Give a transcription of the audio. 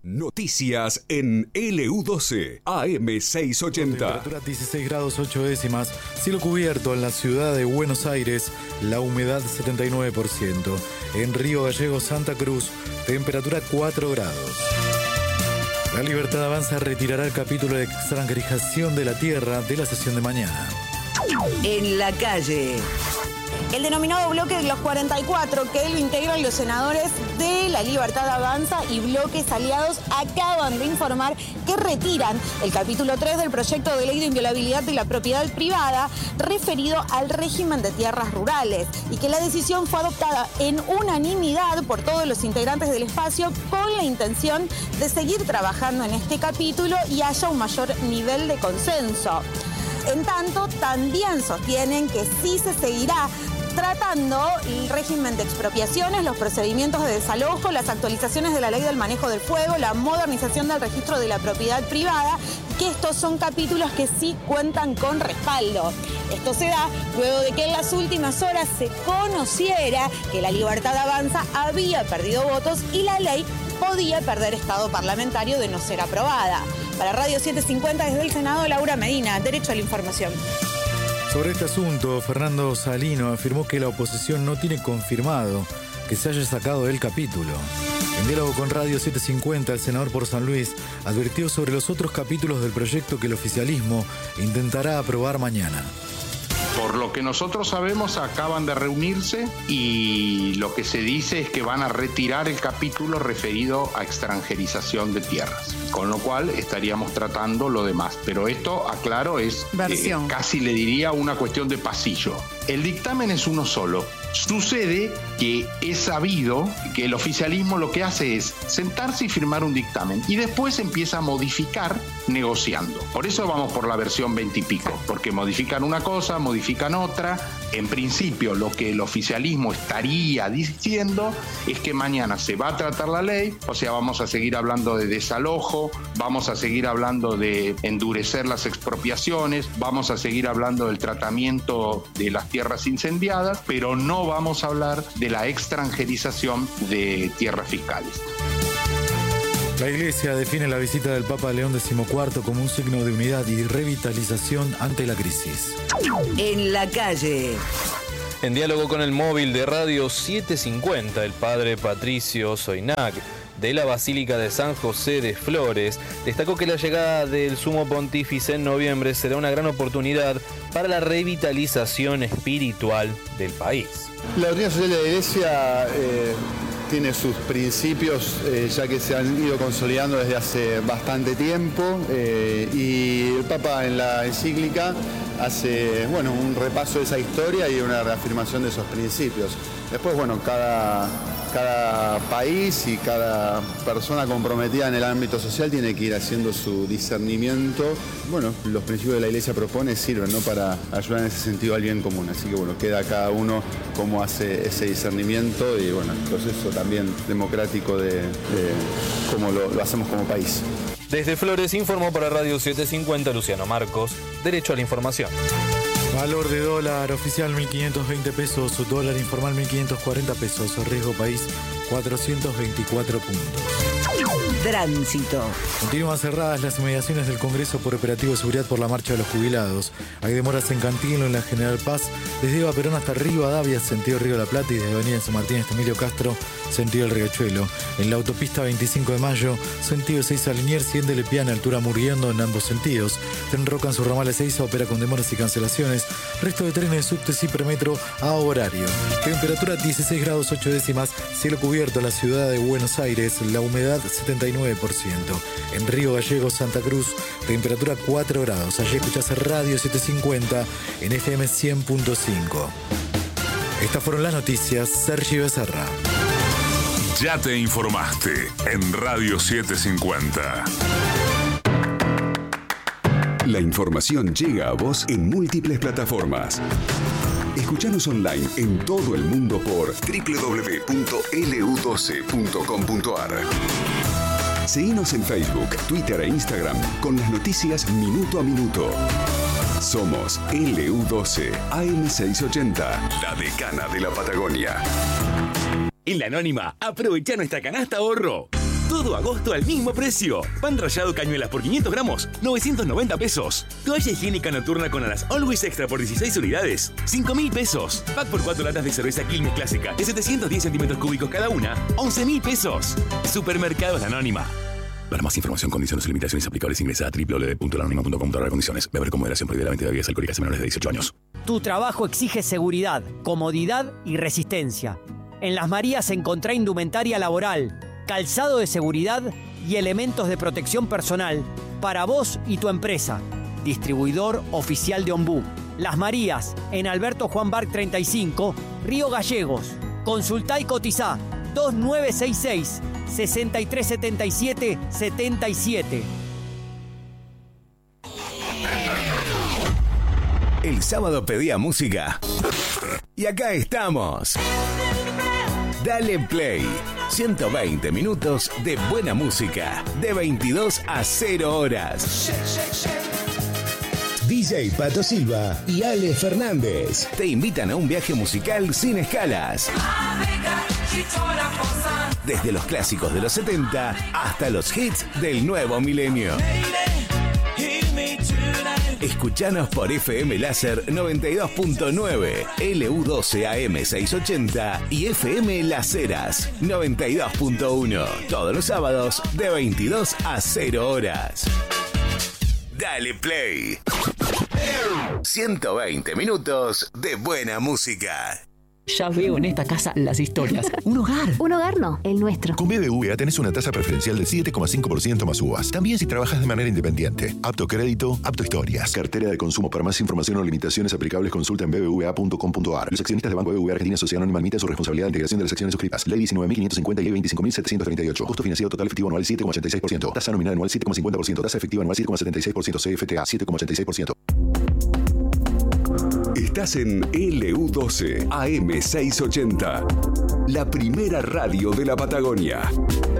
Noticias en LU12, AM680. Temperatura 16 grados 8 décimas. Cielo cubierto en la ciudad de Buenos Aires. La humedad 79%. En Río Gallegos, Santa Cruz, temperatura 4 grados. La Libertad Avanza retirará el capítulo de extranjerización de la tierra de la sesión de mañana. En la calle. El denominado bloque de los 44, que lo integran los senadores de La Libertad Avanza y bloques aliados, acaban de informar que retiran el capítulo 3 del proyecto de ley de inviolabilidad de la propiedad privada referido al régimen de tierras rurales y que la decisión fue adoptada en unanimidad por todos los integrantes del espacio con la intención de seguir trabajando en este capítulo y haya un mayor nivel de consenso. En tanto, también sostienen que sí se seguirá tratando el régimen de expropiaciones, los procedimientos de desalojo, las actualizaciones de la ley del manejo del fuego, la modernización del registro de la propiedad privada, que estos son capítulos que sí cuentan con respaldo. Esto se da luego de que en las últimas horas se conociera que La Libertad Avanza había perdido votos y la ley podía perder estado parlamentario de no ser aprobada. Para Radio 750 desde el Senado, Laura Medina, Derecho a la Información. Sobre este asunto, Fernando Salino afirmó que la oposición no tiene confirmado que se haya sacado del capítulo. En diálogo con Radio 750, el senador por San Luis advirtió sobre los otros capítulos del proyecto que el oficialismo intentará aprobar mañana. Por lo que nosotros sabemos, acaban de reunirse y lo que se dice es que van a retirar el capítulo referido a extranjerización de tierras, con lo cual estaríamos tratando lo demás. Pero esto, aclaro, es casi le diría una cuestión de pasillo. El dictamen es uno solo. Sucede que es sabido que el oficialismo lo que hace es sentarse y firmar un dictamen y después empieza a modificar negociando. Por eso vamos por la versión 20 y pico, porque modifican una cosa, modifican otra. En principio, lo que el oficialismo estaría diciendo es que mañana se va a tratar la ley, o sea, vamos a seguir hablando de desalojo, vamos a seguir hablando de endurecer las expropiaciones, vamos a seguir hablando del tratamiento de las tierras incendiadas, pero no vamos a hablar de la extranjerización de tierras fiscales. La Iglesia define la visita del Papa León XIV como un signo de unidad y revitalización ante la crisis. En la calle. En diálogo con el móvil de Radio 750, el padre Patricio Soinac, de la Basílica de San José de Flores, destacó que la llegada del Sumo Pontífice en noviembre será una gran oportunidad para la revitalización espiritual del país. La doctrina social de la Iglesia tiene sus principios ya que se han ido consolidando desde hace bastante tiempo y el Papa en la encíclica hace un repaso de esa historia y una reafirmación de esos principios. Después, cada país y cada persona comprometida en el ámbito social tiene que ir haciendo su discernimiento. Los principios de la Iglesia propone sirven, ¿no?, para ayudar en ese sentido al bien común. Así que queda cada uno cómo hace ese discernimiento y el proceso también democrático de cómo lo hacemos como país. Desde Flores informó para Radio 750 Luciano Marcos, Derecho a la Información. Valor de dólar oficial 1.520 pesos, dólar informal 1.540 pesos, riesgo país 424 puntos. Tránsito. Continúan cerradas las inmediaciones del Congreso por operativo de seguridad por la marcha de los jubilados. Hay demoras en Cantilo, en la General Paz, desde Eva Perón hasta Rivadavia, sentido Río de la Plata, y desde Avenida San Martín hasta Emilio Castro, sentido El Riachuelo. En la autopista 25 de Mayo, sentido 6 a Liniers y en Delepiane, altura Muriendo, en ambos sentidos. Tren Roca en su ramal 6 opera con demoras y cancelaciones. Resto de trenes de subtes y premetro a horario. Temperatura 16 grados 8 décimas, cielo cubierto en la ciudad de Buenos Aires, la humedad 79%. En Río Gallegos, Santa Cruz, temperatura 4 grados. Allí escuchás Radio 750 en FM 100.5. Estas fueron las noticias. Sergio Becerra. Ya te informaste en Radio 750. La información llega a vos en múltiples plataformas. Escuchanos online en todo el mundo por www.lu12.com.ar. Seguinos en Facebook, Twitter e Instagram con las noticias minuto a minuto. Somos LU12 AM680, la decana de la Patagonia. En La Anónima, aprovecha nuestra canasta ahorro. Todo agosto al mismo precio. Pan rallado cañuelas por 500 gramos, 990 pesos. Toalla higiénica nocturna con alas Always Extra por 16 unidades, 5.000 pesos. Pack por 4 latas de cerveza Quilmes Clásica de 710 centímetros cúbicos cada una, 11.000 pesos. Supermercados La Anónima. Para más información, condiciones y limitaciones aplicables, ingresa a www.lanonima.com. Condiciones. Beber con moderación, prohibida la venta de bebidas alcohólicas a menores de 18 años. Tu trabajo exige seguridad, comodidad y resistencia. En Las Marías encontrá indumentaria laboral, calzado de seguridad y elementos de protección personal para vos y tu empresa. Distribuidor oficial de Ombú. Las Marías, en Alberto Juan Barc 35, Río Gallegos. Consultá y cotizá 2966-6377-77. El sábado pedía música. Y acá estamos. Dale Play. 120 minutos de buena música. De 22 a 0 horas. DJ Pato Silva y Ale Fernández te invitan a un viaje musical sin escalas. Desde los clásicos de los 70 hasta los hits del nuevo milenio. Escuchanos por FM Láser 92.9, LU12 AM 680 y FM Las Heras 92.1. Todos los sábados de 22 a 0 horas. Dale Play. 120 minutos de buena música. Ya veo en esta casa las historias. Un hogar. Un hogar no, el nuestro. Con BBVA tenés una tasa preferencial del 7,5% más uvas. También si trabajas de manera independiente. Apto crédito, apto historias. Cartera de consumo. Para más información o limitaciones aplicables, consulta en bbva.com.ar. Los accionistas de Banco BBVA Argentina Sociedad Anónima admiten su responsabilidad de integración de las acciones suscritas. Ley 19.550 y Ley 25.738. Costo financiero total efectivo anual 7,86%. Tasa nominal anual 7,50%. Tasa efectiva anual 7,76%. CFTA 7,86%. Estás en LU12 AM 680, la primera radio de la Patagonia.